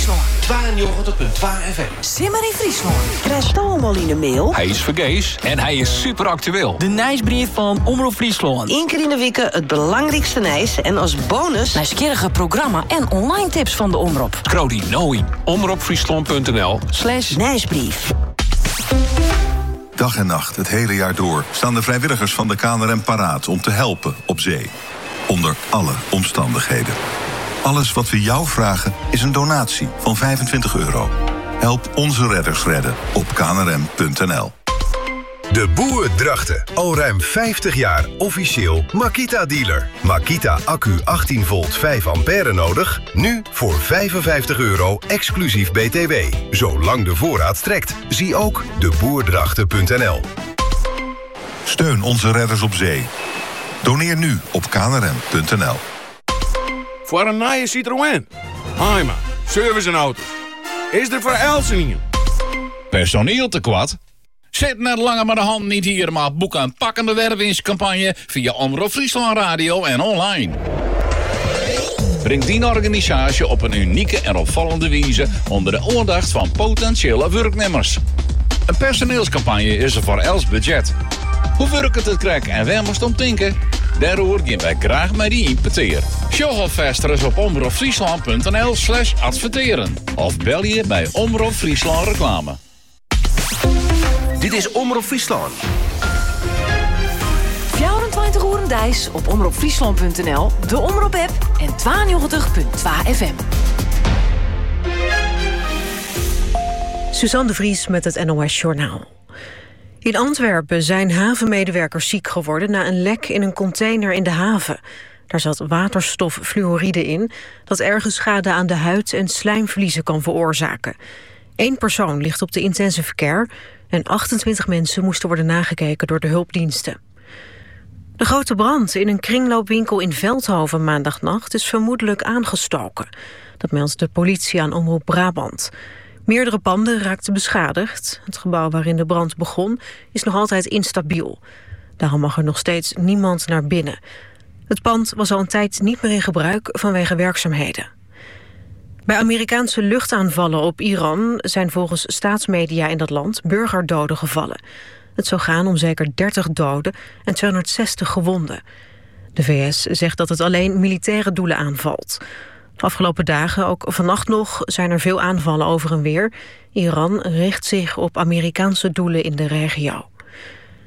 Friesland. 92.2 FM. Simmer in Friesland. Krijg je allemaal in de mail? Hij is vergees en hij is super actueel. De nieuwsbrief van Omroep Friesland. Eén keer in de week het belangrijkste nieuws. En als bonus... nieuwsgierige programma en online tips van de Omroep. Krodi Noi. omroepfriesland.nl/nieuwsbrief. Dag en nacht, het hele jaar door, staan de vrijwilligers van de KNRM paraat om te helpen op zee. Onder alle omstandigheden. Alles wat we jou vragen is een donatie van €25. Help onze redders redden op knrm.nl. De Boer Drachten. Al ruim 50 jaar officieel Makita-dealer. Makita accu 18 volt 5 ampère nodig? Nu voor €55 exclusief BTW. Zolang de voorraad strekt. Zie ook deboerdrachten.nl. Steun onze redders op zee. Doneer nu op knrm.nl. Voor een nieuwe Citroën. Haima, service en auto's. Is er voor Elsen? Personeel tekort? Zet net langer maar de hand niet hier, maar boek een pakkende wervingscampagne via Omroep Friesland Radio en online. Breng die organisatie op een unieke en opvallende wijze onder de aandacht van potentiële werknemers. Een personeelscampagne is er voor els budget. Hoe werkt het krijg en waar moest om denken? Daarover gaan wij graag met die impeteer. Show alvast op omroepfriesland.nl/adverteren. Of bel je bij Omroep Friesland Reclame. Dit is Omroep Friesland. 24 uur dijs op omroepfriesland.nl, de Omroep-app en 92.2 FM. Suzanne de Vries met het NOS Journaal. In Antwerpen zijn havenmedewerkers ziek geworden na een lek in een container in de haven. Daar zat waterstoffluoride in, dat erge schade aan de huid en slijmvliezen kan veroorzaken. 1 persoon ligt op de intensive care en 28 mensen moesten worden nagekeken door de hulpdiensten. De grote brand in een kringloopwinkel in Veldhoven maandagnacht is vermoedelijk aangestoken. Dat meldt de politie aan Omroep Brabant. Meerdere panden raakten beschadigd. Het gebouw waarin de brand begon is nog altijd instabiel. Daarom mag er nog steeds niemand naar binnen. Het pand was al een tijd niet meer in gebruik vanwege werkzaamheden. Bij Amerikaanse luchtaanvallen op Iran zijn volgens staatsmedia in dat land burgerdoden gevallen. Het zou gaan om zeker 30 doden en 260 gewonden. De VS zegt dat het alleen militaire doelen aanvalt. De afgelopen dagen, ook vannacht nog, zijn er veel aanvallen over en weer. Iran richt zich op Amerikaanse doelen in de regio.